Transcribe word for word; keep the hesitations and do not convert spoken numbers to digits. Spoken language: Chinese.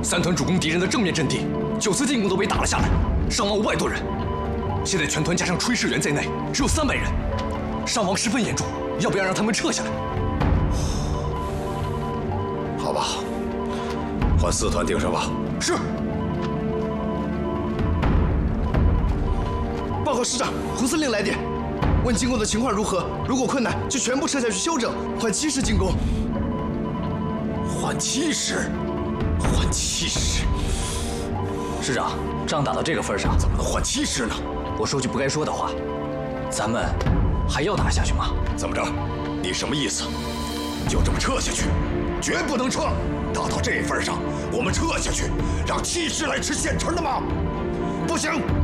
三团主攻敌人的正面阵地，九次进攻都被打了下来，伤亡五百多人。现在全团加上炊事员在内，只有三百人，伤亡十分严重。要不要让他们撤下来？ 好吧，换四团顶上吧。 是。 报告师长，胡司令来电，问进攻的情况如何？如果困难，就全部撤下去休整，换七师进攻。 换七师，换七师。 师长，仗打到这个份上， 怎么能换七师呢？ 我说句不该说的话，咱们还要打下去吗？ 怎么着？你什么意思？就这么撤下去？绝不能撤！打到这份上，我们撤下去，让七师来吃现成的吗？不行！